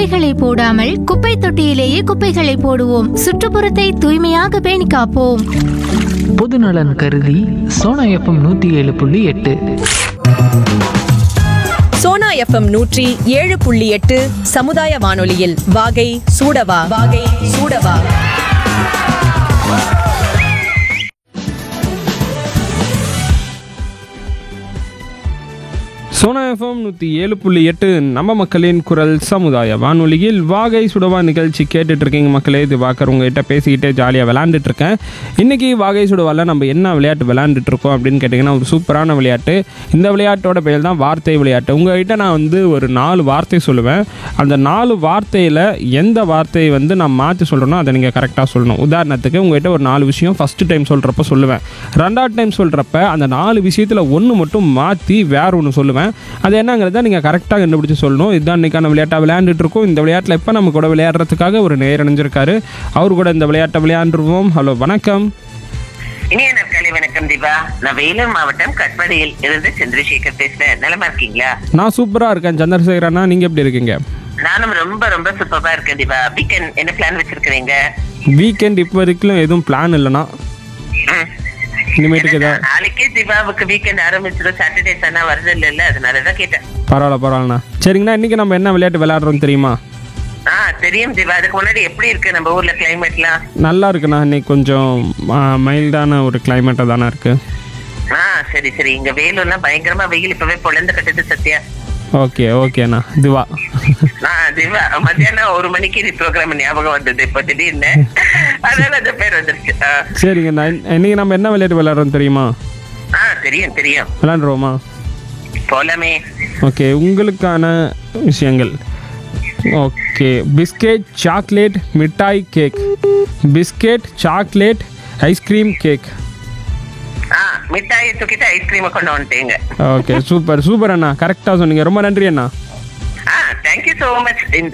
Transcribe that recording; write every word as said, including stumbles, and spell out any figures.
குப்பைகளை போடாமல் குப்பை தொட்டியிலேயே குப்பைகளை போடுவோம். சுற்றுப்புறத்தை தூய்மையாக பேணி காப்போம். பொதுநலன் கருதி சோனா எஃப்எம் நூற்றி ஏழு புள்ளி எட்டு. சோனா எஃப்எம் நூற்றி ஏழு புள்ளி எட்டு சமுதாய வானொலியில் வாகை சூடவா வாகை சூடவா. சோனா எஃப்எம் நூற்றி ஏழு புள்ளி எட்டு நம்ம மக்களின் குரல் சமுதாய வானொலியில் வாகை சுடவா நிகழ்ச்சி கேட்டுட்டு இருக்கீங்க மக்களே. இது வாக்கர் உங்ககிட்ட பேசிக்கிட்டே ஜாலியாக விளையாண்டுட்டு இருக்கேன். இன்றைக்கி வாகை சுடவாவில் நம்ம என்ன விளையாட்டு விளையாண்டுட்டு இருக்கோம் அப்படின்னு கேட்டிங்கன்னா, ஒரு சூப்பரான விளையாட்டு. இந்த விளையாட்டோட பெயர் தான் வார்த்தை விளையாட்டு. உங்கள்கிட்ட நான் வந்து ஒரு நாலு வார்த்தை சொல்லுவேன். அந்த நாலு வார்த்தையில் எந்த வார்த்தையை வந்து நான் மாற்றி சொல்கிறேனோ அதை நீங்கள் கரெக்டாக சொல்லணும். உதாரணத்துக்கு உங்கள்கிட்ட ஒரு நாலு விஷயம் ஃபஸ்ட்டு டைம் சொல்கிறப்ப சொல்லுவேன். ரெண்டாவது டைம் சொல்கிறப்ப அந்த நாலு விஷயத்தில் ஒன்று மட்டும் மாற்றி வேறு ஒன்று சொல்லுவேன். அது என்னங்கிறத நீங்கள் கரெக்டாக கண்டுபிடிச்சி சொல்லணும். இதுதான் இன்றைக்கான விளையாட்டாக விளையாண்டுட்டு இருக்கோம். இந்த விளையாட்டில் இப்போ நம்ம கூட விளையாடுறதுக்காக ஒரு நேர் இணைஞ்சிருக்காரு. அவர் கூட இந்த விளையாட்டை விளையாண்டுருவோம். ஹலோ, வணக்கம். இனிய நற்காலை வணக்கம் தீபா. நான் வேலூர் மாவட்டம் கட்பாடியில் இருந்து சந்திரசேகர் பேசுறேன். நலமா இருக்கீங்களா? நான் சூப்பராக இருக்கேன் சந்திரசேகரண்ணா. நீங்கள் எப்படி இருக்கீங்க? நானும் ரொம்ப ரொம்ப சூப்பரா இருக்கேன் தீபா. வீக்கெண்ட் என்ன பிளான் வச்சிருக்கீங்க? வீக்கெண்ட் இப்போ வரைக்கும் எதுவும் பிளான் இல்லைண்ணா. இனிமேட்டுக்கு தான் நாளைக்கே தீபாவுக்கு வீக்கெண்ட் ஆரம்பிச்சிடும். சாட்டர்டே சனா வருது இல்ல, அதனாலதான் கேட்டேன். பரவாயில்ல பரவாயில்லண்ணா. சரிங்கண்ணா, இன்னைக்கு நம்ம என்ன விளையாட்டு விளையாடுறோம் தெரியுமா? ஆ தெரியும் தீபா. அதுக்கு முன்னாடி எப்படி இருக்கு நம்ம ஊர்ல கிளைமேட்லாம்? நல்லா இருக்குண்ணா. இன்னைக்கு கொஞ்சம் மைல்டான ஒரு கிளைமேட்டா தானே இருக்கு. ஆ சரி சரி. இங்க வேலூர்லாம் பயங்கரமா வெயில் இப்பவே பொழந்து கட்டுது சத்யா. ஓகே ஓகேண்ணா. திவா திவா மத்தியானம் ஒரு மணிக்கு இது ப்ரோக்ராம் ஞாபகம் வந்தது இப்போ திடீர்னு, அதனால அந்த பேர் வந்துருச்சு. சரிங்கண்ணா, இன்னைக்கு நம்ம என்ன விளையாட்டு விளையாடுறோம் தெரியுமா? ஆ தெரியும் தெரியும். விளையாண்டுருவோமா? போலாமே. ஓகே, உங்களுக்கான விஷயங்கள். ஓகே, பிஸ்கெட், சாக்லேட், மிட்டாய், cake. Biscuit, chocolate, ice cream, cake. ஆ மிட்டாயை தூக்கிட்டு ஐஸ்கிரீமை கொண்டு வந்துட்டீங்க. ஓகே, சூப்பர் சூப்பர் அண்ணா. கரெக்டாக சொன்னீங்க. ரொம்ப நன்றி அண்ணா. ஆ தேங்க்யூ ஸோ மச்.